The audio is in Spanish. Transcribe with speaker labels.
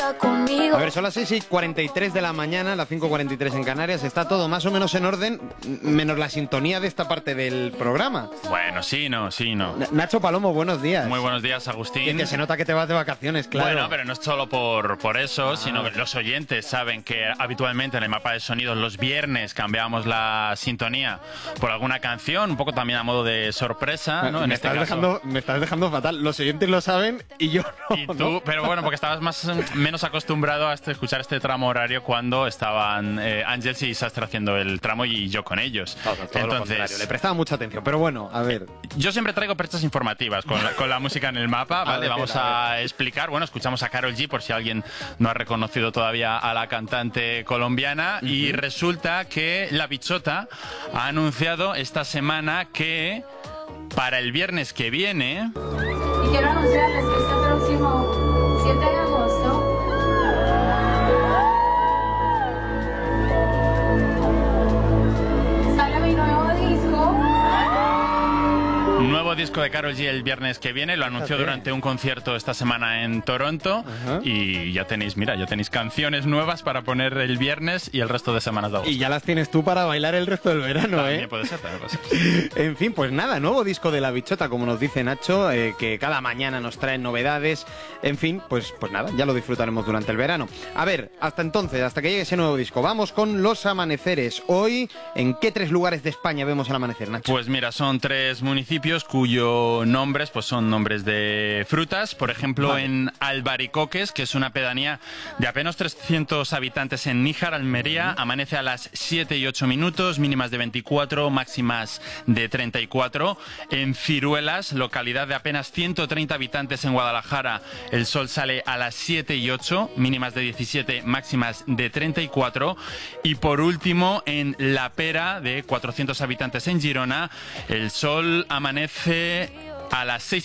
Speaker 1: está conmigo.
Speaker 2: A ver, son las 6:43 de la mañana, las 5:43 en Canarias. Está todo más o menos en orden, menos la sintonía de esta parte del programa.
Speaker 3: Bueno, sí, no.
Speaker 2: Nacho Palomo, buenos días.
Speaker 3: Muy buenos días, Agustín.
Speaker 2: Que se nota que te vas de vacaciones, claro.
Speaker 3: Bueno, pero no es solo por eso, sino que los oyentes saben que habitualmente en el mapa de sonidos los viernes cambiamos la sintonía por alguna canción, un poco también a modo de sorpresa, ¿no?
Speaker 2: Me estás dejando fatal. Los oyentes lo saben y yo no.
Speaker 3: Y tú,
Speaker 2: ¿no?
Speaker 3: pero bueno, porque estabas menos acostumbrado a escuchar este tramo horario cuando estaban Ángels y Sastre haciendo el tramo y yo con ellos.
Speaker 2: Todo lo contrario, le prestaba mucha atención, pero bueno, a ver.
Speaker 3: Yo siempre traigo perchas informativas con la música en el mapa, ¿vale? Vamos a explicar, bueno, escuchamos a Karol G por si alguien no ha reconocido todavía a la cantante colombiana, y resulta que La Bichota ha anunciado esta semana que para el viernes que viene...
Speaker 4: Y quiero anunciarles que este próximo 7 de agosto sale mi nuevo disco.
Speaker 3: Nuevo disco de Karol G el viernes que viene, lo anunció durante un concierto esta semana en Toronto. Y ya tenéis canciones nuevas para poner el viernes y el resto de semanas de agosto.
Speaker 2: Y ya las tienes tú para bailar el resto del verano,
Speaker 3: También puede ser.
Speaker 2: En fin, pues nada, nuevo disco de La Bichota, como nos dice Nacho, que cada mañana nos trae novedades. En fin, pues nada, ya lo disfrutaremos durante el verano. A ver, hasta entonces, hasta que llegue ese nuevo disco, vamos con los amaneceres. Hoy, ¿en qué 3 lugares de España vemos el amanecer, Nacho?
Speaker 3: Pues mira, son 3 municipios cuyos nombres pues son nombres de frutas. Por ejemplo, en Albaricoques, que es una pedanía de apenas 300 habitantes en Níjar, Almería, amanece a las 7:08, mínimas de 24, máximas de 34. En Ciruelas, localidad de apenas 130 habitantes en Guadalajara, el sol sale a las 7:08, mínimas de 17, máximas de 34. Y por último, en La Pera, de 400 habitantes en Girona, el sol amanece a las 6:00